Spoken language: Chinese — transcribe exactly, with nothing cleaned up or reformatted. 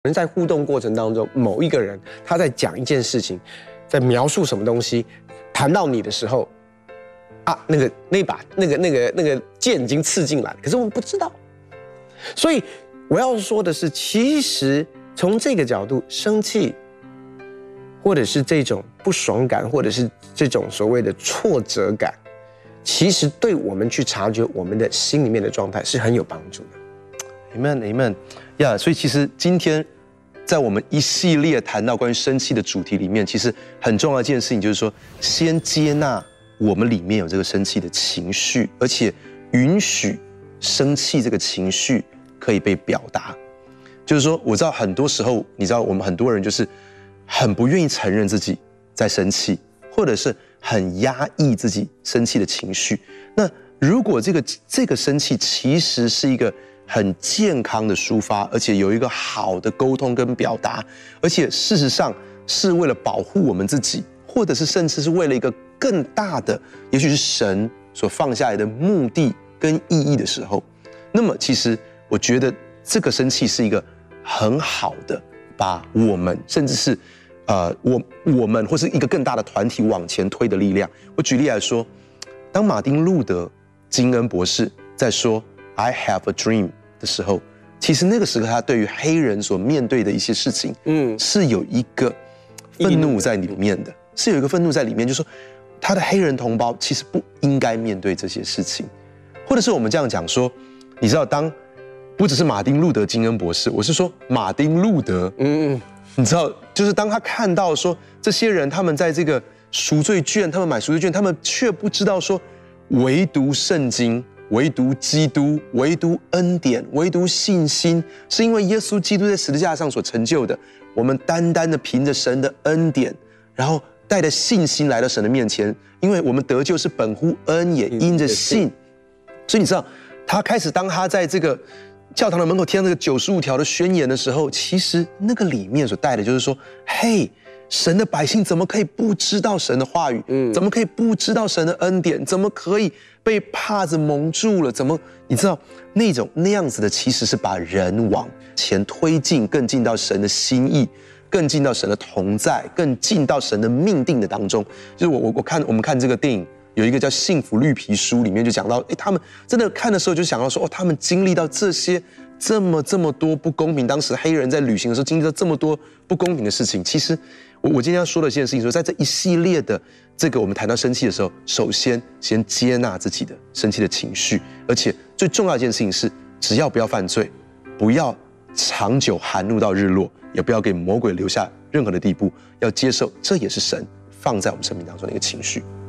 可能在互动过程当中，某一个人他在讲一件事情，在描述什么东西，谈到你的时候，啊，那个那把那个那个那个剑已经刺进来了，可是我们不知道。所以我要说的是，其实从这个角度，生气，或者是这种不爽感，或者是这种所谓的挫折感，其实对我们去察觉我们的心里面的状态是很有帮助的。 Amen, Amen， 呀、yeah, ，所以其实今天在我们一系列谈到关于生气的主题里面，其实很重要的一件事情就是说，先接纳我们里面有这个生气的情绪，而且允许生气这个情绪可以被表达。就是说，我知道很多时候，你知道我们很多人就是很不愿意承认自己在生气，或者是很压抑自己生气的情绪。那如果这个这个生气其实是一个很健康的抒发，而且有一个好的沟通跟表达，而且事实上是为了保护我们自己，或者是甚至是为了一个更大的，也许是神所放下来的目的跟意义的时候，那么其实我觉得这个生气是一个很好的把我们甚至是呃我我们或是一个更大的团体往前推的力量。我举例来说，当马丁路德金恩博士在说 I have a dream 的时候，其实那个时候他对于黑人所面对的一些事情，嗯，是有一个愤怒在里面的，是有一个愤怒在里面，就是说他的黑人同胞其实不应该面对这些事情，或者是我们这样讲说，你知道，当不只是马丁路德金恩博士，我是说马丁路德，嗯，你知道，就是当他看到说这些人他们在这个赎罪券，他们买赎罪券，他们却不知道说，唯独圣经。唯独基督，唯独恩典，唯独信心，是因为耶稣基督在十字架上所成就的。我们单单的凭着神的恩典，然后带着信心来到神的面前，因为我们得救是本乎恩，也因着信。所以你知道，他开始当他在这个教堂的门口贴上这个九十五条的宣言的时候，其实那个里面所带的就是说，嘿。神的百姓怎么可以不知道神的话语？嗯，怎么可以不知道神的恩典？怎么可以被帕子蒙住了？怎么你知道那种那样子的，其实是把人往前推进，更进到神的心意，更进到神的同在，更进到神的命定的当中。就是我我我看我们看这个电影，有一个叫《幸福绿皮书》，里面就讲到，哎，他们真的看的时候就想到说，哦，他们经历到这些这么这么多不公平，当时黑人在旅行的时候经历到这么多不公平的事情，其实。我我今天要说的一件事情，说在这一系列的这个我们谈到生气的时候，首先先接纳自己的生气的情绪，而且最重要的一件事情是，只要不要犯罪，不要长久含怒到日落，也不要给魔鬼留下任何的地步，要接受这也是神放在我们生命当中的一个情绪。